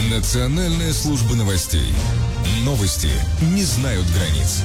Национальная служба новостей. Новости не знают границ.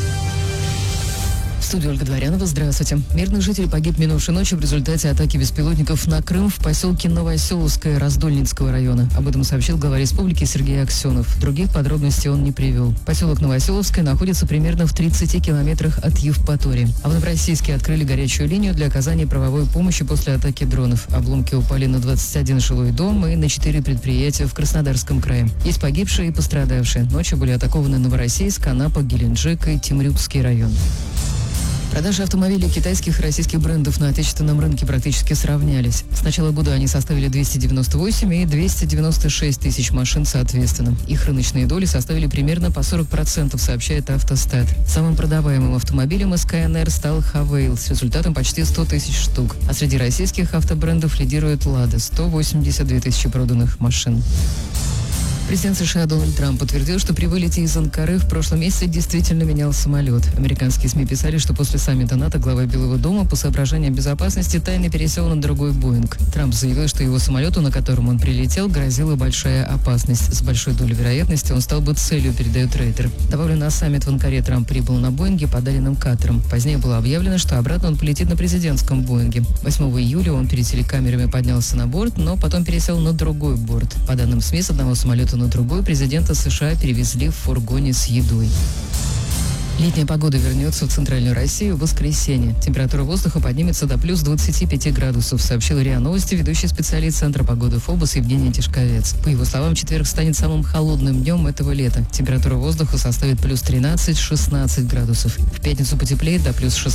В студии Ольга Дворянова. Здравствуйте. Мирный житель погиб минувшей ночью в результате атаки беспилотников на Крым в поселке Новоселовское Раздольнинского района. Об этом сообщил глава республики Сергей Аксенов. Других подробностей он не привел. Поселок Новоселовское находится примерно в 30 километрах от Евпатории. А в Новороссийске открыли горячую линию для оказания правовой помощи после атаки дронов. Обломки упали на 21 жилой дом и на 4 предприятия в Краснодарском крае. Есть погибшие и пострадавшие. Ночью были атакованы Новороссийск, Анапа, Геленджик и Темрюкский район. Продажи автомобилей китайских и российских брендов на отечественном рынке практически сравнялись. С начала года они составили 298 и 296 тысяч машин соответственно. Их рыночные доли составили примерно по 40%, сообщает Автостат. Самым продаваемым автомобилем из КНР стал Хавейл с результатом почти 100 тысяч штук. А среди российских автобрендов лидирует Лада – 182 тысячи проданных машин. Президент США Дональд Трамп подтвердил, что при вылете из Анкары в прошлом месяце действительно менял самолет. Американские СМИ писали, что после саммита НАТО глава Белого дома по соображениям безопасности тайно пересел на другой Боинг. Трамп заявил, что его самолету, на котором он прилетел, грозила большая опасность. С большой долей вероятности он стал бы целью, передает Рейтер. Добавлю, на саммит в Анкаре Трамп прибыл на Боинге, подаренном Катаром. Позднее было объявлено, что обратно он полетит на президентском Боинге. 8 июля он перед телекамерами поднялся на борт, но потом пересел на другой борт. По данным СМИ, с одного самолета на другой президента США перевезли в фургоне с едой. Летняя погода вернется в центральную Россию в воскресенье. Температура воздуха поднимется до плюс 25 градусов, сообщил РИА Новости ведущий специалист Центра погоды ФОБОС Евгений Тишковец. По его словам, четверг станет самым холодным днем этого лета. Температура воздуха составит плюс 13-16 градусов. В пятницу потеплеет до плюс 16.